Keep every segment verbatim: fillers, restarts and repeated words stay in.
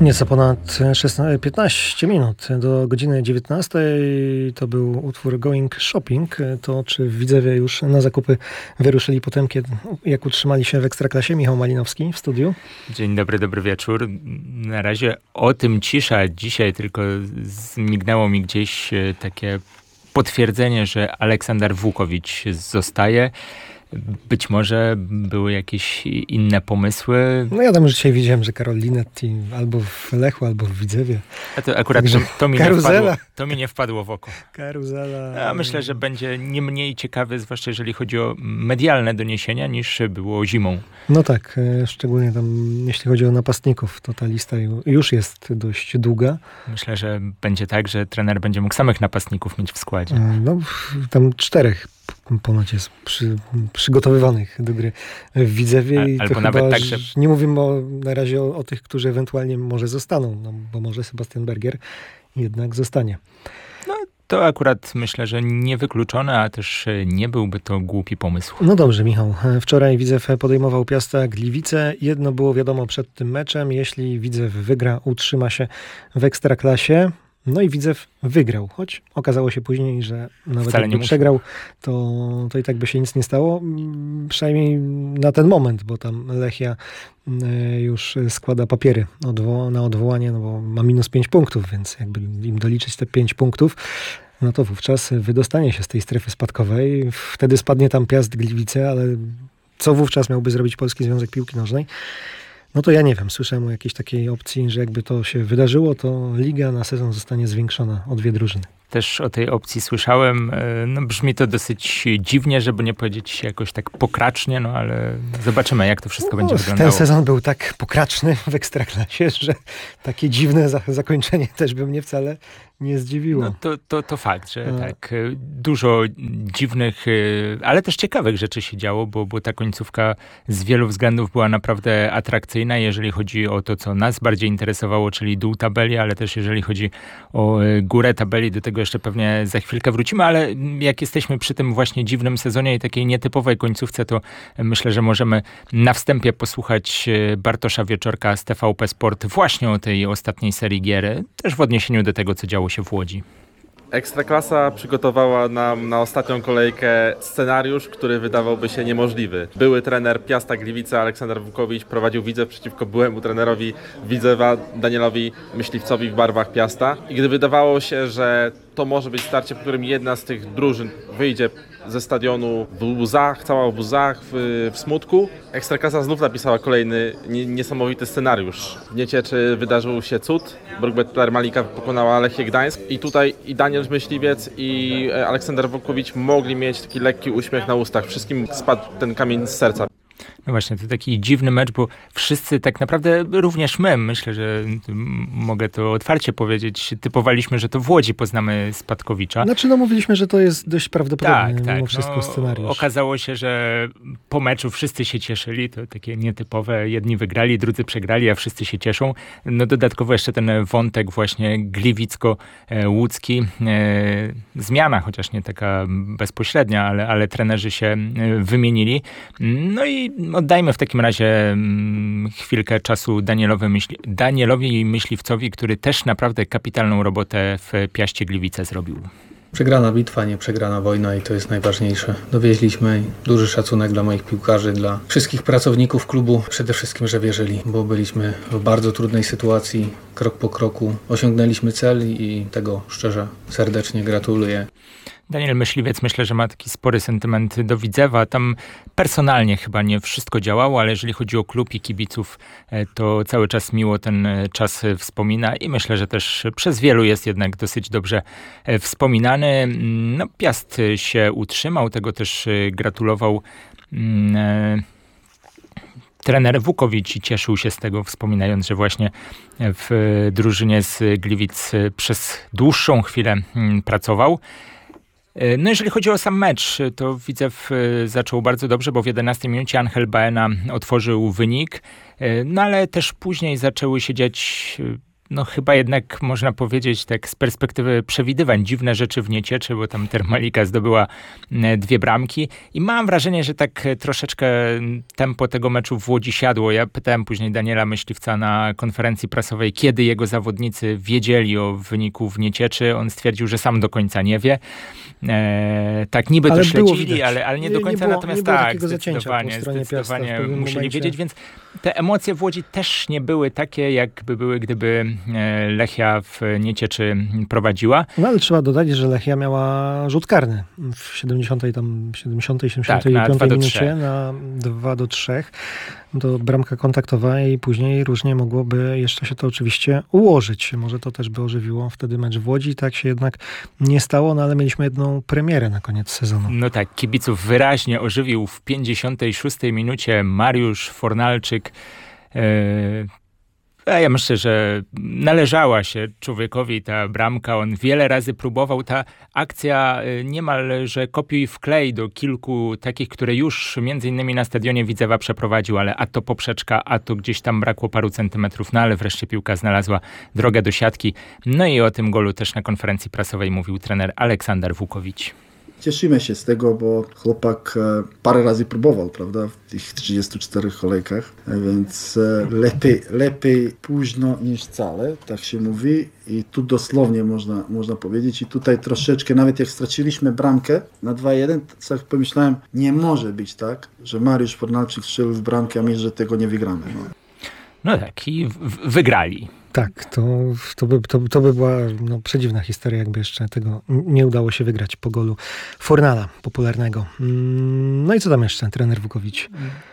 Nieco ponad szesnaście, piętnaście minut do godziny dziewiętnastej. To był utwór Going Shopping. To czy w Widzewie już na zakupy wyruszyli potem, kiedy, jak utrzymali się w Ekstraklasie? Michał Malinowski w studiu. Dzień dobry, dobry wieczór. Na razie o tym cisza. Dzisiaj tylko zmignęło mi gdzieś takie potwierdzenie, że Aleksander Włókowicz zostaje. Być może były jakieś inne pomysły. No ja tam już dzisiaj widziałem, że Karol Linetti albo w Lechu, albo w Widzewie. A to akurat to, to, mi nie wpadło, to mi nie wpadło w oko. Karuzela. Ja myślę, że będzie nie mniej ciekawy, zwłaszcza jeżeli chodzi o medialne doniesienia, niż było zimą. No tak, szczególnie tam jeśli chodzi o napastników, to ta lista już jest dość długa. Myślę, że będzie tak, że trener będzie mógł samych napastników mieć w składzie. No tam czterech ponoć jest przy, przygotowywanych do gry w Widzewie. A, i albo to nawet chyba, tak, że... Nie mówimy o, na razie o, o tych, którzy ewentualnie może zostaną, no, bo może Sebastian Berger jednak zostanie. No to akurat myślę, że niewykluczone, a też nie byłby to głupi pomysł. No dobrze, Michał. Wczoraj Widzew podejmował Piasta Gliwice. Jedno było wiadomo przed tym meczem. Jeśli Widzew wygra, utrzyma się w Ekstraklasie. No i Widzew wygrał, choć okazało się później, że nawet Wcale jakby nie przegrał, to, to i tak by się nic nie stało. Przynajmniej na ten moment, bo tam Lechia już składa papiery odwo- na odwołanie, no bo ma minus pięć punktów, więc jakby im doliczyć te pięć punktów, no to wówczas wydostanie się z tej strefy spadkowej. Wtedy spadnie tam Piast Gliwice, ale co wówczas miałby zrobić Polski Związek Piłki Nożnej? No to ja nie wiem, słyszałem o jakiejś takiej opcji, że jakby to się wydarzyło, to liga na sezon zostanie zwiększona o dwie drużyny. Też o tej opcji słyszałem. No brzmi to dosyć dziwnie, żeby nie powiedzieć jakoś tak pokracznie, no ale zobaczymy, jak to wszystko no, będzie wyglądało. Ten sezon był tak pokraczny w Ekstraklasie, że takie dziwne za- zakończenie też by mnie wcale nie zdziwiło. No to, to, to fakt, że A. tak, dużo dziwnych, ale też ciekawych rzeczy się działo, bo, bo ta końcówka z wielu względów była naprawdę atrakcyjna, jeżeli chodzi o to, co nas bardziej interesowało, czyli dół tabeli, ale też jeżeli chodzi o górę tabeli, do tego jeszcze pewnie za chwilkę wrócimy, ale jak jesteśmy przy tym właśnie dziwnym sezonie i takiej nietypowej końcówce, to myślę, że możemy na wstępie posłuchać Bartosza Wieczorka z T V P Sport właśnie o tej ostatniej serii gier, też w odniesieniu do tego, co działo się w Łodzi. Ekstraklasa przygotowała nam na ostatnią kolejkę scenariusz, który wydawałby się niemożliwy. Były trener Piasta Gliwice Aleksander Włókowicz prowadził Widzew przeciwko byłemu trenerowi Widzewa Danielowi Myśliwcowi w barwach Piasta. I gdy wydawało się, że to może być starcie, w którym jedna z tych drużyn wyjdzie ze stadionu w łzach, cała w łzach, w, w smutku, Ekstraklasa znów napisała kolejny nie, niesamowity scenariusz. W Niecieczy wydarzył się cud. Brugbet Malika pokonała Lechię Gdańsk i tutaj i Daniel Myśliwiec i Aleksander Włókowicz mogli mieć taki lekki uśmiech na ustach. Wszystkim spadł ten kamień z serca. No właśnie, to taki dziwny mecz, bo wszyscy tak naprawdę, również my, myślę, że mogę to otwarcie powiedzieć, typowaliśmy, że to w Łodzi poznamy Spadkowicza. Znaczy no mówiliśmy, że to jest dość prawdopodobne tak, mimo tak, wszystko no, scenariusz. Okazało się, że po meczu wszyscy się cieszyli, to takie nietypowe, jedni wygrali, drudzy przegrali, a wszyscy się cieszą. No dodatkowo jeszcze ten wątek właśnie gliwicko-łódzki, e, zmiana, chociaż nie taka bezpośrednia, ale, ale trenerzy się wymienili. No i oddajmy w takim razie mm, chwilkę czasu Danielowi, myśli, Danielowi Myśliwcowi, który też naprawdę kapitalną robotę w Piaście Gliwice zrobił. Przegrana bitwa, nie przegrana wojna i to jest najważniejsze. Dowieźliśmy duży szacunek dla moich piłkarzy, dla wszystkich pracowników klubu. Przede wszystkim, że wierzyli, bo byliśmy w bardzo trudnej sytuacji. Krok po kroku osiągnęliśmy cel i tego szczerze, serdecznie gratuluję. Daniel Myśliwiec myślę, że ma taki spory sentyment do Widzewa. Tam personalnie chyba nie wszystko działało, ale jeżeli chodzi o klub i kibiców, to cały czas miło ten czas wspomina i myślę, że też przez wielu jest jednak dosyć dobrze wspominany. No, Piast się utrzymał, tego też gratulował trener Włókowicz i cieszył się z tego, wspominając, że właśnie w drużynie z Gliwic przez dłuższą chwilę pracował. No jeżeli chodzi o sam mecz, to Widzew zaczął bardzo dobrze, bo w jedenastej minucie Angel Baena otworzył wynik, no ale też później zaczęły się dziać no chyba jednak można powiedzieć tak z perspektywy przewidywań, dziwne rzeczy w Niecieczy, bo tam Termalika zdobyła dwie bramki i mam wrażenie, że tak troszeczkę tempo tego meczu w Łodzi siadło. Ja pytałem później Daniela Myśliwca na konferencji prasowej, kiedy jego zawodnicy wiedzieli o wyniku w Niecieczy. On stwierdził, że sam do końca nie wie. E, tak niby Ale to było śledzili, widać. ale, ale nie, Nie- do nie końca, było- natomiast nie było tak, takiego zacięcia po zdecydowanie, stronie Piasta w zdecydowanie pewnym musieli momencie. wiedzieć, więc te emocje w Łodzi też nie były takie, jakby były, gdyby e, Lechia w Niecieczy prowadziła. No ale trzeba dodać, że Lechia miała rzut karny w siedemdziesiątej, tam siedemdziesiątej, siedemdziesiątej Tak, na dwa do minucie trzech. na dwa do trzech. To bramka kontaktowa i później różnie mogłoby jeszcze się to oczywiście ułożyć. Może to też by ożywiło wtedy mecz w Łodzi. Tak się jednak nie stało, no ale mieliśmy jedną premierę na koniec sezonu. No tak, kibiców wyraźnie ożywił w pięćdziesiątej szóstej minucie Mariusz Fornalczyk. E, A ja myślę, że należała się człowiekowi ta bramka. On wiele razy próbował. Ta akcja y, niemal, że kopiuj wklej do kilku takich, które już między innymi na stadionie Widzewa przeprowadził, ale a to poprzeczka, a to gdzieś tam brakło paru centymetrów, no ale wreszcie piłka znalazła drogę do siatki. No i o tym golu też na konferencji prasowej mówił trener Aleksander Wukowicz. Cieszymy się z tego, bo chłopak e, parę razy próbował, prawda, w tych trzydziestu czterech kolejkach, e, więc e, lepiej, lepiej późno niż wcale, tak się mówi i tu dosłownie można, można powiedzieć i tutaj troszeczkę, nawet jak straciliśmy bramkę na dwa jeden, tak pomyślałem, nie może być tak, że Mariusz Fornalczyk strzelił w bramkę, a my, że tego nie wygramy. No. No tak, i w- w- wygrali. Tak, to, to, by, to, to by była no, przedziwna historia, jakby jeszcze tego nie udało się wygrać po golu Fornala, popularnego. Mm, No i co tam jeszcze, trener Wukowicz?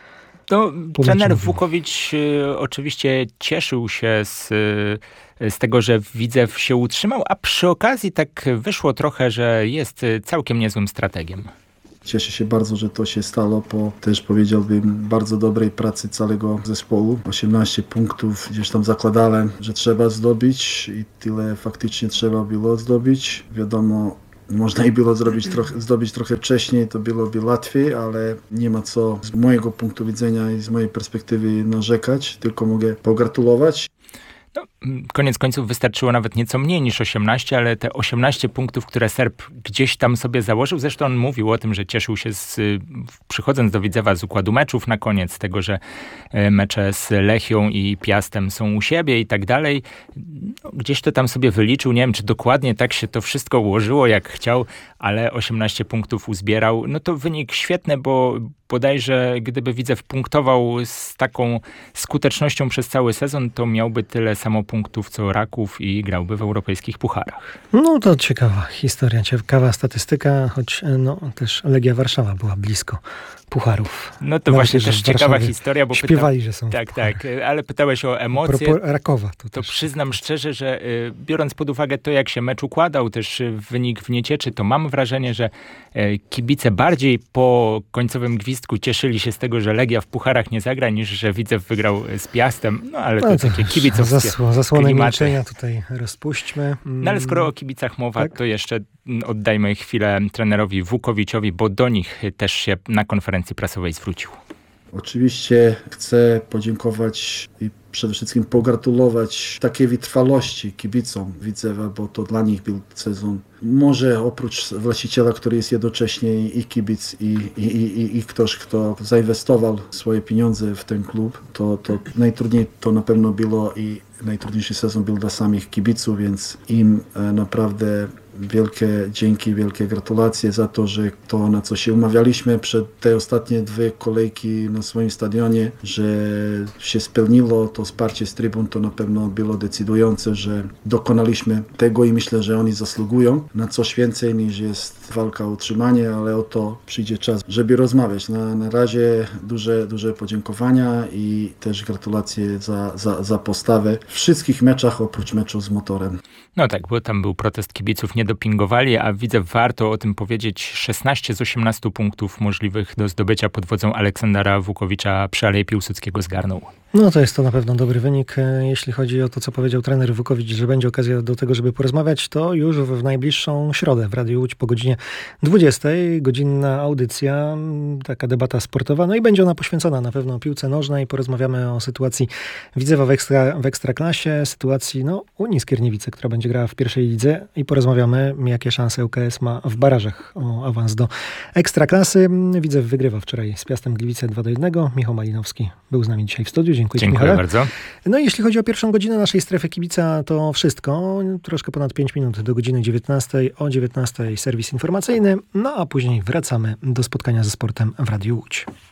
To Po trener meczu mówił. Wukowicz y, oczywiście cieszył się z, y, z tego, że Widzew się utrzymał, a przy okazji tak wyszło trochę, że jest y, całkiem niezłym strategiem. Cieszę się bardzo, że to się stało po też powiedziałbym bardzo dobrej pracy całego zespołu. osiemnaście punktów gdzieś tam zakładałem, że trzeba zdobyć i tyle faktycznie trzeba było zdobyć. Wiadomo, można i było zrobić trochę, zdobyć trochę wcześniej, to byłoby łatwiej, ale nie ma co z mojego punktu widzenia i z mojej perspektywy narzekać, tylko mogę pogratulować. No, koniec końców wystarczyło nawet nieco mniej niż osiemnaście, ale te osiemnaście punktów, które Serb gdzieś tam sobie założył, zresztą on mówił o tym, że cieszył się z, przychodząc do Widzewa z układu meczów na koniec, tego, że mecze z Lechią i Piastem są u siebie i tak dalej. No, gdzieś to tam sobie wyliczył, nie wiem, czy dokładnie tak się to wszystko ułożyło, jak chciał, ale osiemnaście punktów uzbierał. No to wynik świetny, bo bodajże gdyby Widzew punktował z taką skutecznością przez cały sezon, to miałby tyle samo punktów co Raków i grałby w europejskich pucharach. No to ciekawa historia, ciekawa statystyka, choć no, też Legia Warszawa była blisko pucharów. No to Nawet właśnie jeżeli też w ciekawa Warszawie historia, bo śpiewali, pyta... że są w Tak, pucharach. tak, ale pytałeś o A emocje. propos Rakowa. To, To też przyznam szczerze, że y, biorąc pod uwagę to, jak się mecz układał, też y, wynik w Niecieczy, to mam wrażenie, że y, kibice bardziej po końcowym gwizdku cieszyli się z tego, że Legia w pucharach nie zagra, niż że Widzew wygrał z Piastem. No ale to no, takie kibicowskie zasło, zasłonę klimaty. milczenia tutaj rozpuśćmy. No ale skoro o kibicach mowa, Tak. to jeszcze mm, oddajmy chwilę trenerowi Wukowiczowi, bo do nich też się na konferencji prasowej zwrócił. Oczywiście chcę podziękować i przede wszystkim pogratulować takiej wytrwałości kibicom Widzewa, bo to dla nich był sezon. Może oprócz właściciela, który jest jednocześnie i kibic, i, i, i, i ktoś, kto zainwestował swoje pieniądze w ten klub, to, to najtrudniej to na pewno było i najtrudniejszy sezon był dla samych kibiców, więc im e, naprawdę wielkie dzięki, wielkie gratulacje za to, że to, na co się umawialiśmy przed te ostatnie dwie kolejki na swoim stadionie, że się spełniło, to wsparcie z trybun to na pewno było decydujące, że dokonaliśmy tego i myślę, że oni zasługują na coś więcej niż jest walka o utrzymanie, ale o to przyjdzie czas, żeby rozmawiać. Na, na razie duże, duże podziękowania i też gratulacje za, za, za postawę w wszystkich meczach oprócz meczu z Motorem. No tak, bo tam był protest kibiców, nie dopingowali, a widzę, warto o tym powiedzieć, szesnaście z osiemnastu punktów możliwych do zdobycia pod wodzą Aleksandra Wukowicza przy Alei Piłsudskiego zgarnął. No to jest to na pewno dobry wynik. Jeśli chodzi o to, co powiedział trener Wukowicz, że będzie okazja do tego, żeby porozmawiać, to już w najbliższą środę w Radiu Łódź po godzinie dwudziestej. Godzinna audycja, taka debata sportowa. No i będzie ona poświęcona na pewno piłce nożnej. Porozmawiamy o sytuacji Widzewa w, ekstra, w Ekstraklasie, sytuacji no, Unii Skierniewice, która będzie grała w pierwszej lidze i porozmawiamy, jakie szanse U K S ma w barażach o awans do Ekstraklasy. Widzew wygrywa wczoraj z Piastem Gliwice dwa do jednego. Michał Malinowski był z nami dzisiaj w studiu. Dziękuję, Dziękuję Michale. bardzo. No i jeśli chodzi o pierwszą godzinę naszej strefy kibica, to wszystko. Troszkę ponad pięć minut do godziny dziewiętnastej. O dziewiętnastej serwis informacyjny, no a później wracamy do spotkania ze sportem w Radiu Łódź.